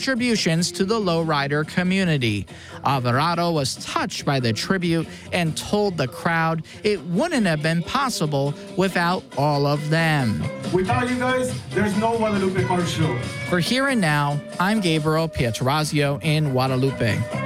contributions to the lowrider community. Alvarado was touched by the tribute and told the crowd it wouldn't have been possible without all of them. Without you guys, there's no Guadalupe Car Show. For Here and Now, I'm Gabriel Pietrorazio in Guadalupe.